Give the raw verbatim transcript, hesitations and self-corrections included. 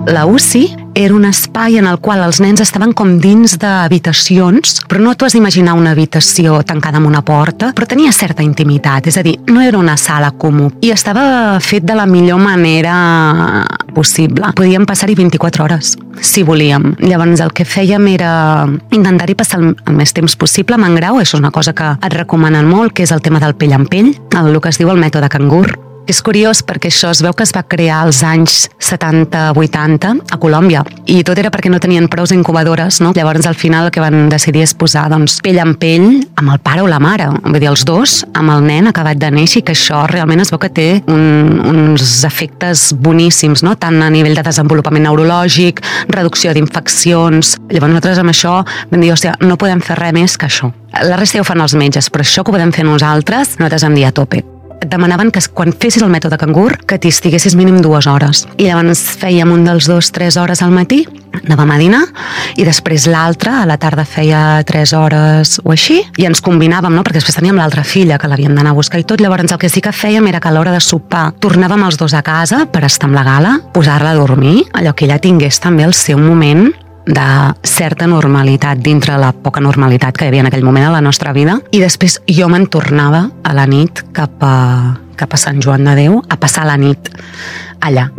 La U C I era un espai en el qual els nens estaven com dins d'habitacions, però no t'ho has d'imaginar una habitació tancada amb una porta, però tenia certa intimitat, és a dir, no era una sala comú. I estava fet de la millor manera possible. Podíem passar-hi vint-i-quatre hores, si volíem. Llavors el que fèiem era intentar-hi passar el, el més temps possible amb en Grau, això és una cosa que et recomanen molt, que és el tema del pell en pell, el que es diu el mètode cangur. És curiós perquè això es veu que es va crear als anys setanta vuitanta a Colòmbia i tot era perquè no tenien prous incubadores, no? Llavors al final el que van decidir és posar doncs, pell en pell amb el pare o la mare, vull dir, els dos, amb el nen acabat de néixer, i que això realment es veu que té un, uns efectes boníssims, no? Tant a nivell de desenvolupament neurològic, reducció d'infeccions. Llavors nosaltres amb això vam dir, hòstia, no podem fer res més que això. La resta ja ho fan els metges, però això que ho podem fer nosaltres, nosaltres vam dir a tope. Et demanaven que quan fessis el mètode cangur que t'hi estiguessis mínim dues hores. I llavors fèiem un dels dos, tres hores al matí, anàvem a dinar, i després l'altre, a la tarda feia tres hores o així, i ens combinàvem, no? Perquè després teníem l'altra filla que l'havíem d'anar a buscar i tot. Llavors el que sí que fèiem era que a l'hora de sopar tornàvem els dos a casa per estar amb la Gala, posar-la a dormir, allò que ella tingués també el seu moment de certa normalitat dintre la poca normalitat que hi havia en aquell moment a la nostra vida, i després jo me'n tornava a la nit cap a, cap a Sant Joan de Déu a passar la nit allà.